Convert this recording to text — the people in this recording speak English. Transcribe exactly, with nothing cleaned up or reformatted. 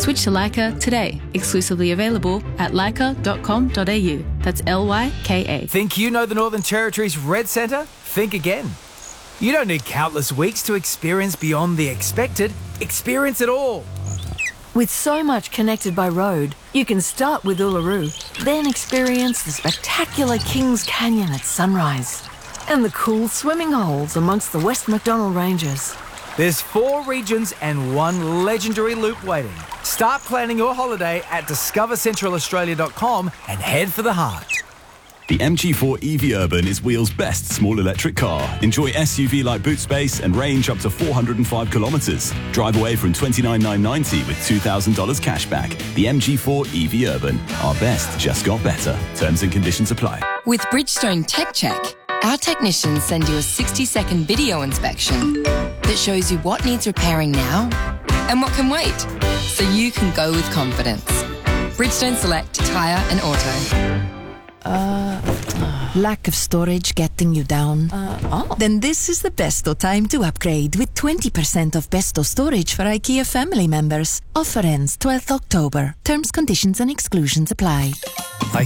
Switch to Leica today. Exclusively available at leica dot com dot a u. That's L Y K A. Think you know the Northern Territory's Red Centre? Think again. You don't need countless weeks to experience beyond the expected. Experience it all. With so much connected by road, you can start with Uluru, then experience the spectacular Kings Canyon at sunrise and the cool swimming holes amongst the West MacDonnell Ranges. There's four regions and one legendary loop waiting. Start planning your holiday at discover central australia dot com and head for the heart. The M G four E V Urban is Wheel's best small electric car. Enjoy S U V-like boot space and range up to four hundred five kilometres. Drive away from twenty-nine thousand nine hundred ninety with two thousand dollars cash back. The M G four E V Urban. Our best just got better. Terms and conditions apply. With Bridgestone Tech Check, our technicians send you a sixty-second video inspection that shows you what needs repairing now and what can wait, so you can go with confidence. Bridgestone Select Tyre and Auto. Uh, lack of storage getting you down? Uh, oh. Then this is the best time to upgrade with twenty percent off Besto storage for IKEA family members. Offer ends twelfth October. Terms, conditions and exclusions apply. I